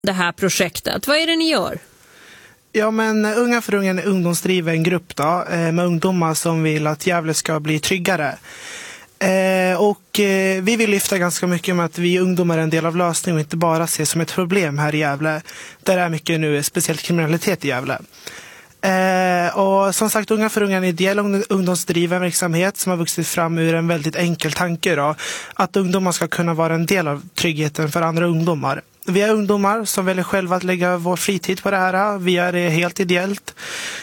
det här projektet. Vad är det ni gör? Ja, men Unga för unga är en ungdomsdriven grupp då, med ungdomar som vill att Gävle ska bli tryggare. Vi vill lyfta ganska mycket med att vi ungdomar är en del av lösningen och inte bara ses som ett problem här i Gävle. Där är mycket nu, speciellt kriminalitet i Gävle. Och som sagt, Unga för unga är en ideell ungdomsdriven verksamhet som har vuxit fram ur en väldigt enkel tanke då, att ungdomar ska kunna vara en del av tryggheten för andra ungdomar. Vi är ungdomar som väljer själva att lägga vår fritid på det här. Vi är det helt ideellt.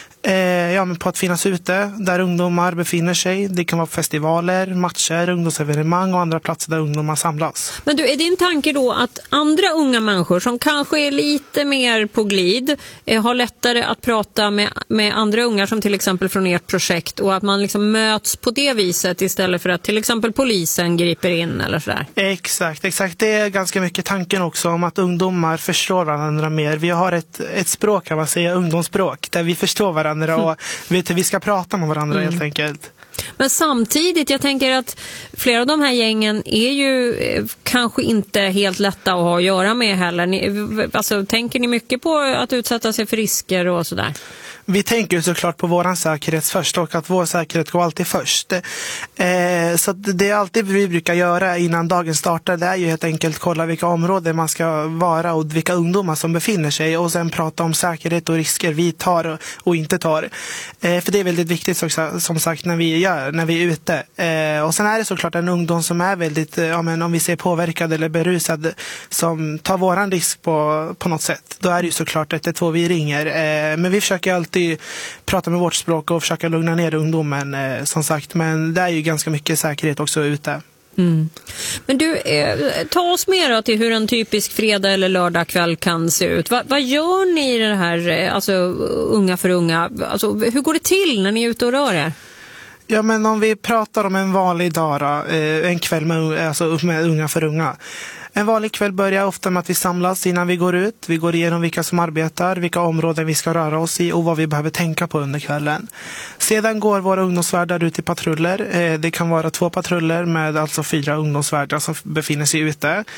Men på att finnas ute där ungdomar befinner sig. Det kan vara festivaler, matcher, ungdomsevenemang och andra platser där ungdomar samlas. Men du, är din tanke då att andra unga människor som kanske är lite mer på glid har lättare att prata med andra ungar som till exempel från ert projekt, och att man liksom möts på det viset istället för att till exempel polisen griper in eller sådär? Exakt. Det är ganska mycket tanken också om att ungdomar förstår varandra mer. Vi har ett språk, kan man säga, ungdomsspråk, där vi förstår varandra och vet hur vi ska prata med varandra helt enkelt. Men samtidigt, jag tänker att flera av de här gängen är ju kanske inte helt lätta att ha att göra med heller. Tänker ni mycket på att utsätta sig för risker och sådär? Vi tänker såklart på vår säkerhet först, och att vår säkerhet går alltid först. Så det är alltid vi brukar göra innan dagen startar. Det är ju helt enkelt kolla vilka områden man ska vara och vilka ungdomar som befinner sig, och sen prata om säkerhet och risker vi tar och inte tar. För det är väldigt viktigt som sagt när vi är ute. Och sen är det såklart en ungdom som är väldigt, om vi ser påverkad eller berusad, som tar våran risk på något sätt. Då är det ju såklart 112 vi ringer. Men vi försöker alltid prata med vårt språk och försöka lugna ner ungdomen, som sagt. Men det är ju ganska mycket säkerhet också ute. Mm. Men du, ta oss med då till hur en typisk fredag eller lördagkväll kan se ut. Vad gör ni i det här, Unga för unga? Hur går det till när ni är ute och rör er? Ja, men om vi pratar om en vanlig dag då, en kväll med Unga för unga. En vanlig kväll börjar ofta med att vi samlas innan vi går ut. Vi går igenom vilka som arbetar, vilka områden vi ska röra oss i och vad vi behöver tänka på under kvällen. Sedan går våra ungdomsvärdar ut i patruller. Det kan vara 2 patruller med alltså 4 ungdomsvärdar som befinner sig ute.